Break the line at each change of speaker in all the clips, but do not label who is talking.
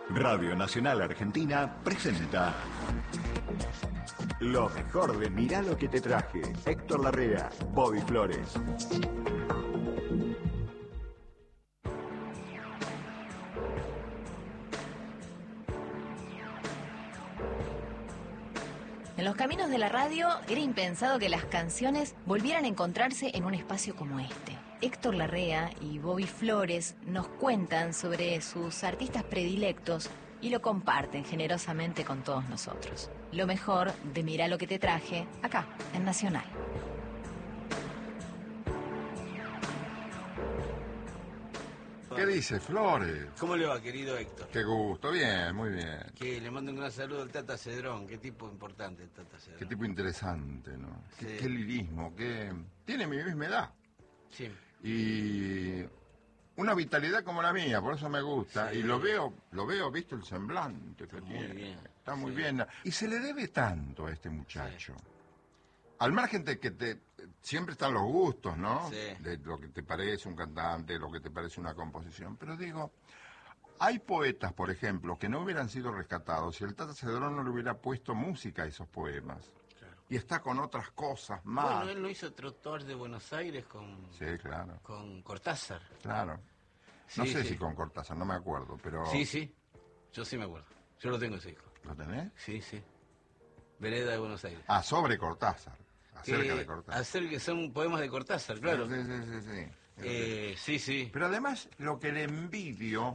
Radio Nacional Argentina presenta lo mejor de Mirá lo que te traje. Héctor Larrea, Bobby Flores.
En los caminos de la radio era impensado que las canciones volvieran a encontrarse en un espacio como este. Héctor Larrea y Bobby Flores nos cuentan sobre sus artistas predilectos y lo comparten generosamente con todos nosotros. Lo mejor de Mirá lo que te traje, acá, en Nacional.
¿Qué dice, Flores?
¿Cómo le va, querido Héctor?
Qué gusto, bien, muy bien.
Que le mando un gran saludo al Tata Cedrón. Qué tipo importante el Tata Cedrón.
Qué tipo interesante, ¿no?
Sí.
Qué lirismo, qué... Tiene mi misma edad.
Sí.
Y una vitalidad como la mía, por eso me gusta.
Sí.
Y lo veo, visto el semblante que
Muy
tiene.
bien.
Está muy
Sí.
bien. Y se le debe tanto a este muchacho. Sí. Al margen de que siempre están los gustos, ¿no?
Sí.
De lo que te parece un cantante, lo que te parece una composición. Pero digo, hay poetas, por ejemplo, que no hubieran sido rescatados si el Tata Cedrón no le hubiera puesto música a esos poemas.
Claro.
Y está con otras cosas más.
Bueno, él lo hizo Trotadores de Buenos Aires con...
Sí, claro.
Con Cortázar.
Claro. No
Sí,
sé
sí.
si con Cortázar, no me acuerdo, pero...
Sí, sí. Yo sí me acuerdo. Yo lo tengo ese disco.
¿Lo tenés?
Sí, sí. Vereda de Buenos Aires.
Ah, sobre Cortázar. Acerca de Cortázar.
Hacer que son poemas de Cortázar, claro.
Sí.
Sí, sí.
Pero además, lo que le envidio,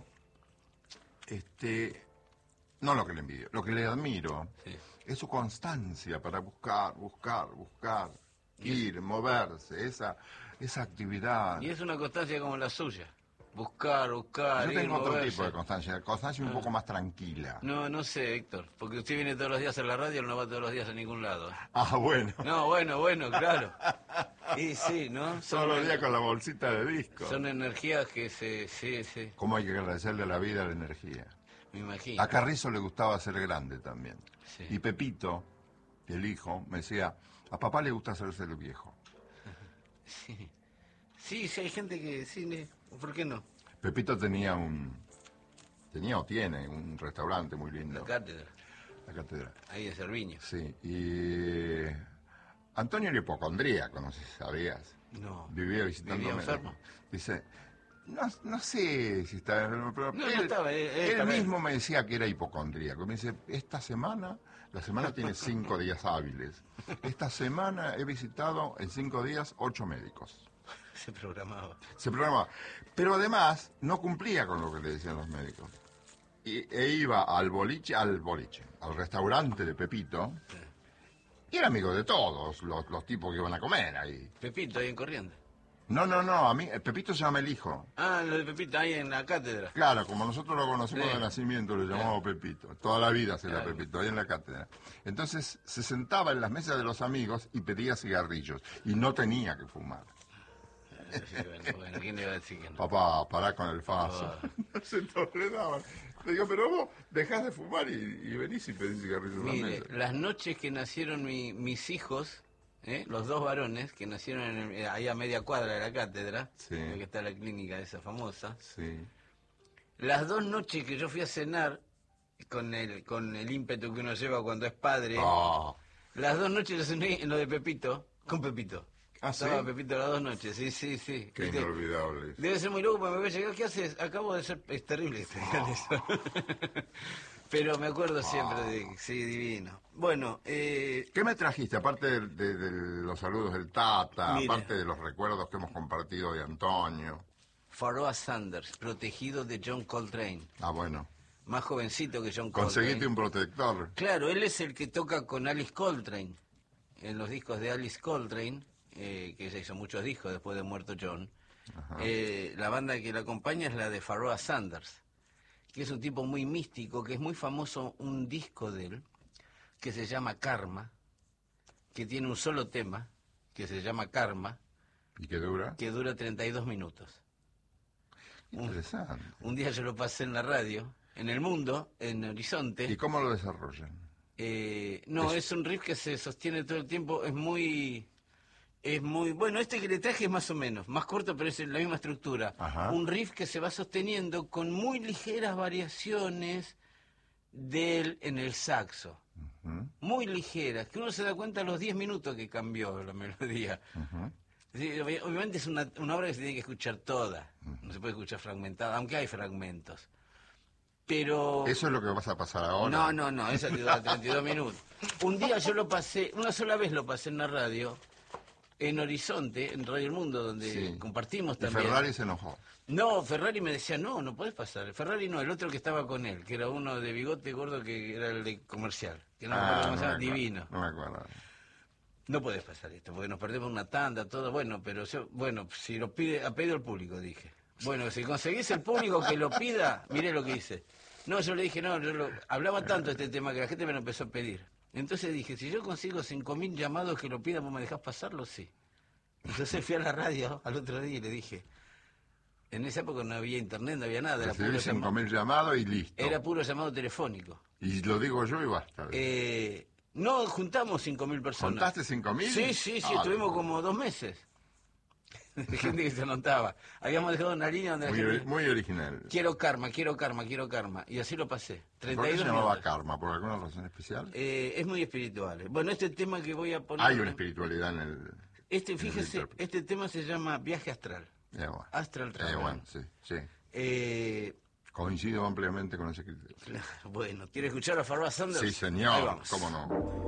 no lo que le envidio, lo que le admiro,
Sí.
es su constancia para buscar, ir, moverse, esa actividad.
Y es una constancia como la suya. Buscar,
Yo
ir,
tengo otro
moverse.
tipo de constancia un poco más tranquila.
No sé, Héctor, porque usted viene todos los días a la radio, no va todos los días a ningún lado.
Ah, bueno.
No, bueno, claro. Y sí, ¿no?
Todos los días con la bolsita de disco.
Son energías que sí,
¿Cómo hay que agradecerle a la vida la energía?
me imagino.
A Carrizo le gustaba ser grande también.
Sí.
Y Pepito, el hijo, me decía, a papá le gusta hacerse el viejo.
Sí, hay gente que sí, ¿por qué no?
Pepito tenía o tiene un restaurante muy lindo.
La cátedra,
La catedral.
ahí de Cerviño.
Sí, y Antonio era hipocondríaco, no sé si sabías.
No.
Vivía visitando
¿Vivía
médicos.
enfermo?
Dice, no sé si estaba enfermo, pero
No
él,
estaba,
él
también.
mismo me decía que era hipocondríaco. Me dice, la semana tiene 5 días hábiles. Esta semana he visitado en 5 días 8 médicos.
Se programaba.
Se programaba. Pero además no cumplía con lo que le decían los médicos. E iba al restaurante de Pepito, y era amigo de todos los tipos que iban a comer ahí.
Pepito, ahí en Corrientes.
No, a mí, Pepito se llama el hijo.
Ah, lo de Pepito, ahí en la cátedra.
Claro, como nosotros lo conocimos
Sí.
de nacimiento, lo llamamos Pepito. Toda la vida se
Claro.
Pepito, ahí en la cátedra. Entonces se sentaba en las mesas de los amigos y pedía cigarrillos. Y no tenía que fumar.
Sí, bueno, ¿quién le iba a decir que no?
Papá, pará con el faso.
Ah.
Se toledaban. Le digo, pero vos dejás de fumar y venís y pedís cigarrillos en la
Mire,
mesa.
las noches que nacieron mis hijos, los dos varones, que nacieron ahí a media cuadra de la cátedra,
Sí.
que está la clínica esa famosa,
Sí.
las 2 noches que yo fui a cenar, con el ímpetu que uno lleva cuando es padre,
Ah,
las 2 noches lo cené en lo de Pepito, con Pepito.
¿Ah, sí?
Estaba Pepito las 2 noches, sí.
qué
¿Viste?
inolvidable.
Debe ser muy loco porque me voy a llegar, ¿qué haces? Acabo de ser... Es terrible que te digan eso. Pero me acuerdo siempre de... Sí, divino. Bueno,
¿Qué me trajiste? Aparte de los saludos del Tata,
Mire.
aparte de los recuerdos que hemos compartido de Antonio.
Pharoah Sanders, protegido de John Coltrane.
Ah, bueno.
Más jovencito que John Coltrane.
Conseguiste un protector.
Claro, él es el que toca con Alice Coltrane. En los discos de Alice Coltrane, que ella hizo muchos discos después de muerto John.
Ajá.
La banda que la acompaña es la de Pharoah Sanders, que es un tipo muy místico, que es muy famoso un disco de él, que se llama Karma, que tiene un solo tema, que se llama Karma,
¿Y qué dura?
que dura 32 minutos.
Interesante.
Un día yo lo pasé en la radio, en El Mundo, en Horizonte.
¿Y cómo lo desarrollan?
No, es un riff que se sostiene todo el tiempo, es muy... Bueno, este que le traje es más o menos, más corto, pero es la misma estructura.
Ajá.
Un riff que se va sosteniendo con muy ligeras variaciones de él en el saxo, muy ligeras, que uno se da cuenta a los 10 minutos que cambió la melodía. Sí, obviamente es una obra que se tiene que escuchar toda, no se puede escuchar fragmentada, aunque hay fragmentos. Pero...
¿Eso es lo que vas a pasar ahora?
No, eso te dura 32 minutos. Un día yo lo pasé, una sola vez lo pasé en la radio, en Horizonte, en Radio El Mundo, donde compartimos también.
Y Ferrari se enojó.
No, Ferrari me decía, no podés pasar. Ferrari no, el otro que estaba con él, que era uno de bigote gordo, que era el de comercial, que no me acuerdo cómo se llama, Divino.
No me acuerdo.
No podés pasar esto, porque nos perdemos una tanda, todo. Bueno, pero si lo pide, ha pedido el público, dije. Bueno, si conseguís el público que lo pida, miré lo que hice. No, yo le dije, hablaba tanto de este tema que la gente me lo empezó a pedir. Entonces dije, si yo consigo 5.000 llamados que lo pidan, ¿vos me dejás pasarlo? Sí. Entonces fui a la radio al otro día y le dije, en esa época no había internet, no había nada. Era puro
5.000 llamados y listo.
Era puro llamado telefónico.
Y lo digo yo y basta.
No, juntamos 5.000 personas.
¿Contaste 5.000?
Sí, estuvimos como 2 meses. De gente que se anotaba. Habíamos dejado una línea donde la gente...
Muy original.
Quiero karma. Y así lo pasé. 32
¿Por qué se llamaba
minutos.
karma? ¿Por alguna razón especial?
Es muy espiritual. Bueno, este tema que voy a poner...
Hay una espiritualidad en el...
Fíjese, este tema se llama Viaje Astral.
Bueno.
Astral Travel.
Bueno, sí. Coincido ampliamente con ese criterio.
Bueno, ¿quiere escuchar a Pharoah Sanders?
Sí, señor.
Ahí vamos.
¿Cómo no?